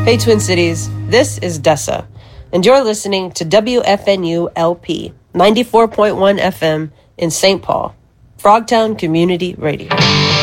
Hey, Twin Cities, this is Dessa, and you're listening to WFNU LP 94.1 FM in St. Paul, Frogtown Community Radio.